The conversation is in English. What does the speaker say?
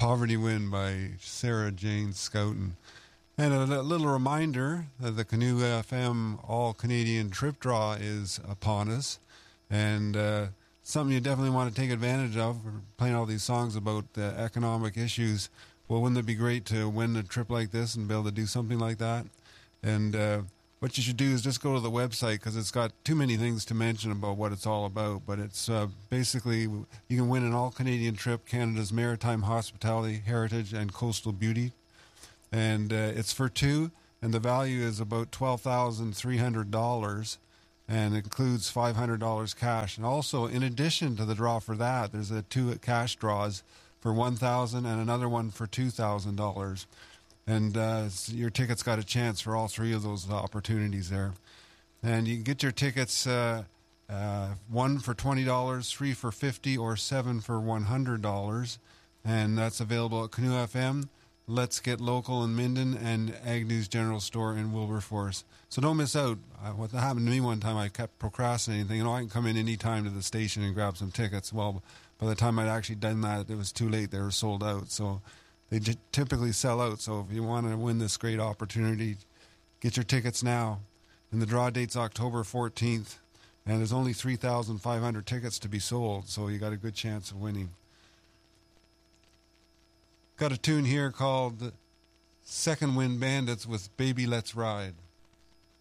Poverty Wind by Sarah Jane Scouten. And a little reminder that the Canoe FM All-Canadian Trip Draw is upon us. And something you definitely want to take advantage of. We're playing all these songs about economic issues. Well, wouldn't it be great to win a trip like this and be able to do something like that? And what you should do is just go to the website, because it's got too many things to mention about what it's all about. But it's basically, you can win an all-Canadian trip, Canada's maritime hospitality, heritage, and coastal beauty. And it's for two, and the value is about $12,300, and it includes $500 cash. And also, in addition to the draw for that, there's two cash draws for $1,000 and another one for $2,000. And your ticket's got a chance for all three of those opportunities there. And you can get your tickets, one for $20, three for $50, or seven for $100. And that's available at Canoe FM, Let's Get Local in Minden, and Agnew's General Store in Wilberforce. So don't miss out. What happened to me one time, I kept procrastinating. I can come in any time to the station and grab some tickets. Well, by the time I'd actually done that, it was too late. They were sold out. So they typically sell out. So if you want to win this great opportunity, get your tickets now. And the draw date's October 14th. And there's only 3,500 tickets to be sold. So you got a good chance of winning. Got a tune here called Second Wind Bandits with Baby Let's Ride.